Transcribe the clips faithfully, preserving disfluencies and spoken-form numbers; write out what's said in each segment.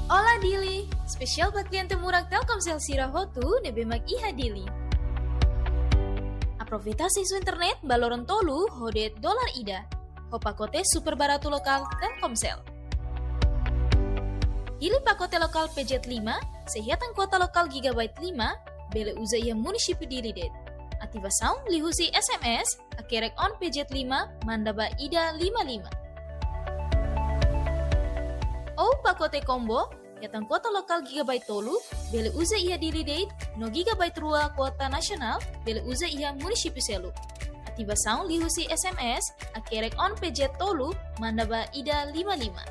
Ola Dili, spesial buat klien temurag Telkomsel Sirahotu nebemak iha Dili. Aproveitasi isu internet baloron tolu hodet dolar ida. Hopakote super baratu lokal Telkomsel. Pilih pakote lokal P J lima, sehatan kota lokal gigabyte lima, bele uza ia munisipi diri det. Ativa sound lihusi S M S, akerek on P J lima, mandaba ida lima lima. Oh pakote combo, yatan kota lokal gigabyte tolu, bele uza ia diri det, no gigabyte rua kota nasional, bele uza ia munisipi selu. Ativa sound lihusi S M S, akerek on P J tolu, mandaba ida lima lima.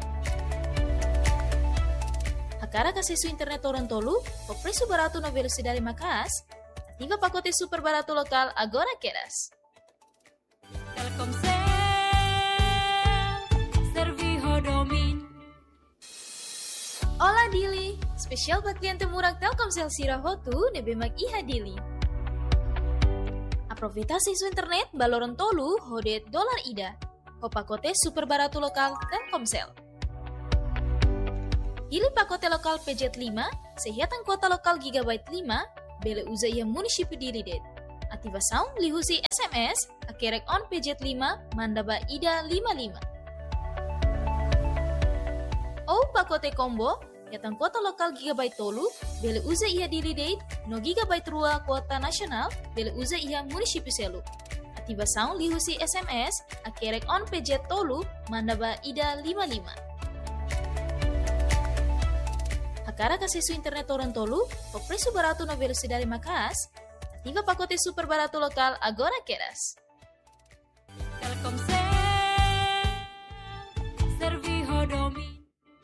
Hakara kasisu internet orang tolu, o preço barato na velocidade makas, ativa pacote super barato lokal agora queras. Telkomsel, Serviho Domin. Ola Dili, spesial buat klien temurag Telkomsel Sirahotu nebemak iha Dili. Aproveitasi isu internet baloron tolu hodet dolar ida. Ho pacote super barato lokal Telkomsel. Pilih pakote lokal P J lima, sehatan kota lokal gigabyte lima, bele uza ia munisipi diri det. Ativa sound lihusi S M S, akerek on P J lima, mandaba ida lima lima. Oh pakote combo, yatan kota lokal gigabyte tolu, bele uza ia diri det, no gigabyte rua kota nasional, bele uza ia munisipi selu. Ativa sound lihusi S M S, akerek on P J tolu, mandaba ida lima lima. Hakara kasisu internet orang tolu, o preço barato na velocidade makas, ativa pacote super barato lokal agora queras. Telkomsel, Serviho Domin.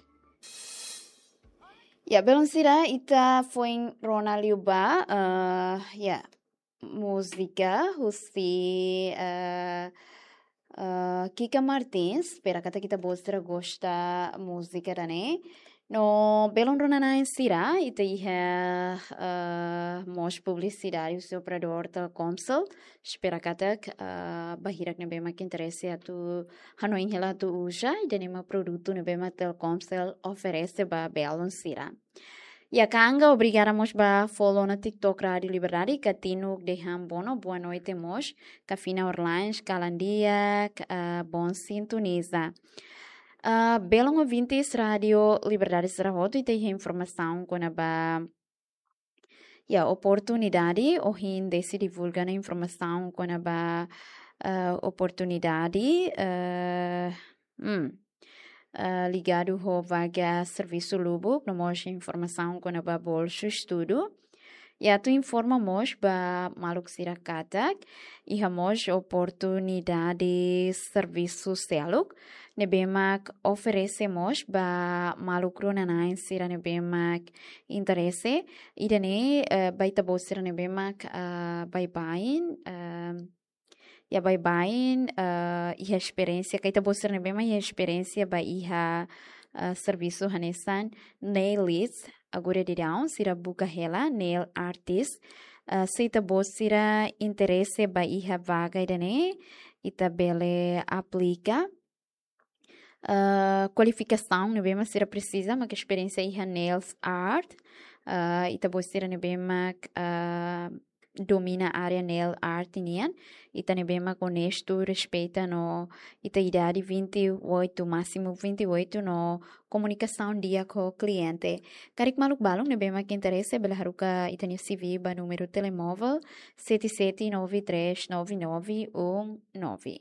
Ya, belum sira ita foi Ronaldo Ba, uh, ya, música, husi uh, uh, Kika Martins, pera kata kita bostra gosta música dane. No, belum ronanai sira, ita iha uh, mos publicidade o seu operador Telkomsel, espera kata uh, bahirak na bema que interesse a tu hanoin hela tu uja, e denima produto na bema Telkomsel oferece ba belum sira. Ya kanga obrigada mos ba follow na TikTok Radio Liberdade, katinuk de hambono, boa noite mos, kafina Orlans, Calandia, uh, bom sintoniza. Uh, Belong ouvintes Radio Liberdade Sarahoto e tem informação com a ba yeah, oportunidade ou hin desse divulgar a informação com a ba uh, oportunidade uh, hmm, uh, ligado ao vaga serviço lubo, nomos informação com a ba bolso estudo. E a tu informamos ba maluk sirakatak e hamos oportunidade serviço seluk nebemak oferecemos ba maluk runanain sira nebemak interesse idane uh, baita bosira nebemak uh, bye bye uh, ya bye bye uh, iha experiência kaita bosira nebemak iha experiência ba iha uh, serviço hanesan nailits agora de down sira buka hela nail artist uh, seita bos sira interesse ba iha vaga idane ita bele aplica uh, qualificação nebema sira precisa mas experiência iha nails art uh, ita bos sira nebema uh, domina a área nail art nian ita nebema honesto respeita no ita idade vinte e oito máximo vinte e oito no comunicação dia com o cliente karik maluk balong nebema que interesse bela haruka ita ni C V ba número telemóvel sete sete nove três nove nove um nove.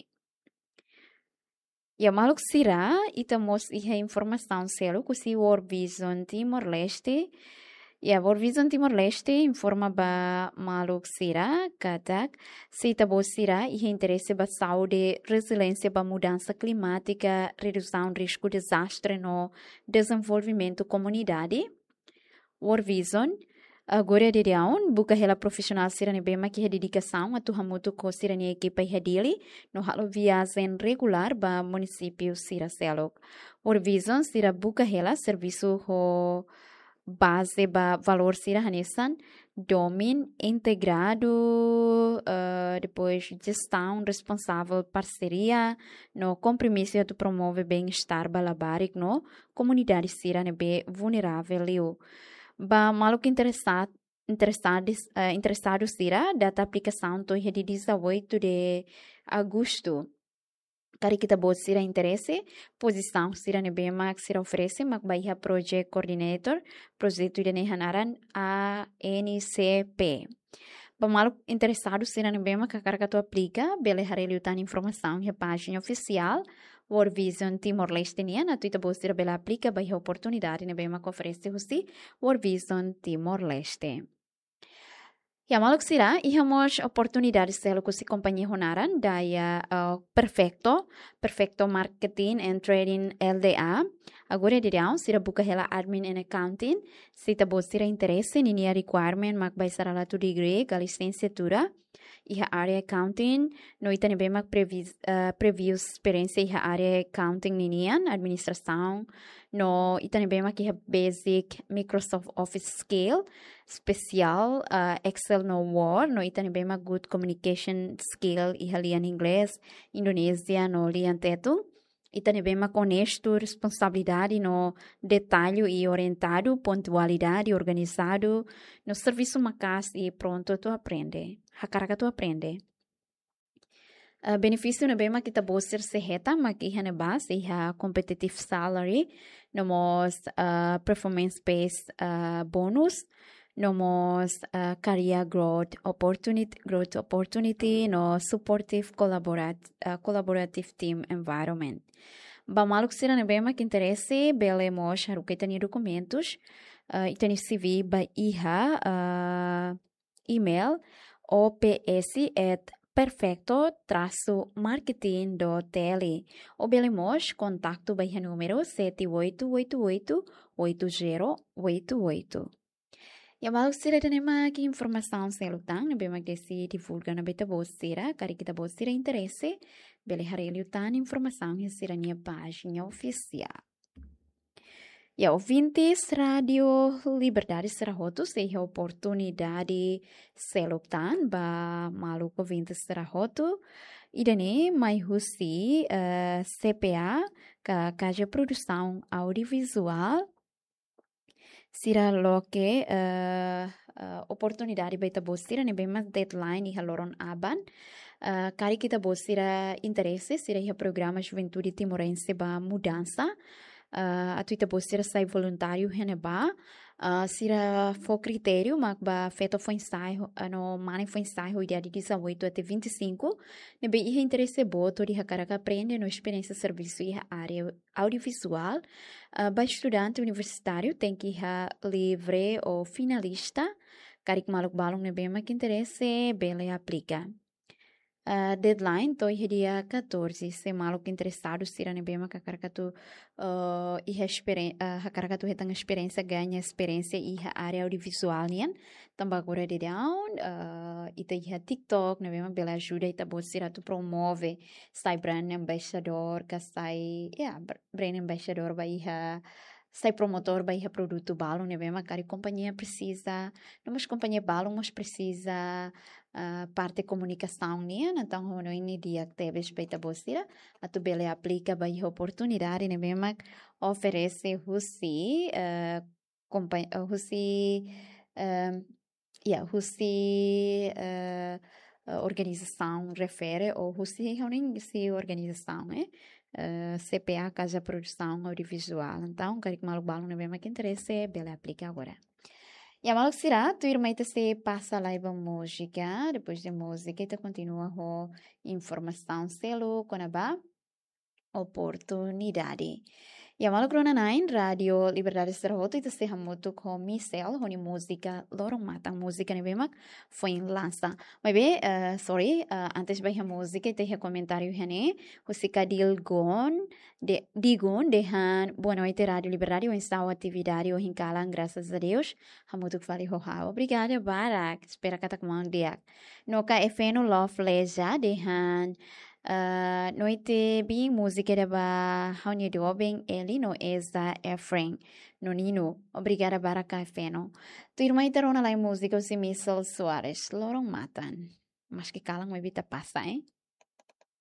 Ya maluk sira ita mos iha informação selo kusi World Vision Timor-Leste. Ya, World Vision Timor-Leste informa ba maluk sira katak seita bo sira e interesse ba saúde, resiliência ba mudança climática, redução risco de desastre no desenvolvimento comunidade. World Vision agora de down buka hela profissional sira nebema que dedicação a tu hamutu ko sira ni equipa hadili no halo viagem regular ba município sira selok. World Vision sira buka hela serviço ho base ba valor sira hanesan domínio integrado, uh, depois gestão responsável, parceria, no compromisso de promover bem-estar balabárico, no comunidade sira nebe vulnerável. Ba maluco interessado interessados uh, interessado sira data aplicação to dia dezoito de agosto. Kari kita buat sira interesse, posição sira nebe mak sira oferece mak baia project coordinator, projeto de nehanaran A N C P. Pamalu interessado sira nebe mak kakara tu aplica, bele hareliutan informação na página oficial, World Vision Timor-Leste nian, atu ita buat sira bele aplica baia oportunidade nebe mak oferece husi World Vision Timor-Leste. Ya maluk sira, ihamos oportunidades selo kusi companhia honaran daya uh, perfecto, perfecto marketing and trading L D A. Agora de down sira buka hela admin and accounting, sita bo sira interesse ninia requirement mak bai sarala tu degree ga licenciatura. Iha area accounting, no ita nebe mak previous uh, previous experiência iha area accounting ninian, administração, no ita nebe mak iha basic Microsoft Office skill, special uh, Excel no Word, no ita nebe mak good communication skill iha lian inglês, Indonesia no lian teto. Ita nebe mak honesto, responsabilidade no detalhe e orientado, pontualidade organizado, no serviço macas e pronto tu aprende. Hakaraga tu aprende. Uh, benefício nebe mak kita boser seheta mak iha neba iha competitive salary, nomos uh, performance based uh, bonus, nomos uh, career growth opportunity, growth opportunity, no supportive collaborat, uh, collaborative team environment. Ba maluk sira nebe mak interesse bele mos haru que tani documentos, uh, itani C V ba iha uh, email ops at perfecto-marketing.tl ou belemos contato by número sete oito oito oito oito zero oito oito. E a maluk sira tenema que informação selutang na bema desi divulga na beta bosira, kari kita bosira interesse, bele hareliutan informação na sira nia página oficial. E a ouvintes Radio Liberdade Serahoto, seja a oportunidade seluptan ba maluk ouvintes Serahoto, e dane mai husi uh, C P A, ka Casa Produção Audiovisual, sira loke uh, uh, oportunidade baita bosira ne bem deadline e haloron aban uh, kari kita bosira interesse sira iha programa Juventude Timorense ba mudança uh, atu ita bosira sai voluntário heneba uh, sira fo critério mak ba feto foi ensaio ano mane foi ensaio dia de dezoito até vinte e cinco ne bem iha interesse boto iha karaka aprende no experiência serviço iha área audiovisual. Uh, ba estudante universitário tem que ir livre ou finalista, carik maluk balong ne bema que interesse, bele aplica. Uh, deadline to dia quatorze, se maluk interessado sira ne bema kakarkatu uh, iha experiência, uh, kakarkatu hetang experiência ganha experiência iha área audiovisual nian, tambah agora de down, uh, ita iha TikTok ne bema bele ajuda ita bot sira tu promove, sai brand ambassador, ka sai, yeah, brand ambassador ba iha sai promotor ba iha produto balong ne bema kari companhia precisa, mas companhia balong mas precisa Uh, parte comunicação nia, então no ini dia que teve respeito a bosira, a tu bele aplica ba iha oportunidade ne bema oferece husi uh, companhia husi uh, yeah, husi uh, organização refere ou husi honing si organização, eh? Uh, C P A Casa Produção Audiovisual. Então, carik maluk balong ne bema que interesse, bele aplica agora. E a maluk sira, tu irmã ita se passa lá e música, depois de música ita continua com informação selo, com a oportunidade. E a maluk rona nine, Radio Liberdade Serahoto, ita se hamutu com Michel, honi música, lorong matang música ne bemak, foi em lança. Mas bem, uh, sorry, uh, antes de a música, ita ha comentário hane, husika dilgon, de, digon, dehan, boa noite, Radio Liberdade, o instau atividade, o hinkalan, graças a Deus, hamutu fali hoha. Obrigada, Barak, espera kata kumang diak. Noka efeno love leja, dehan, Uh, noite bem música da ba hanya do bem ele no esa Efrain no nino obrigada para café no tu irmã ita rona lá música o Missel Soares lorong matan mas que kalang may bita pasa eh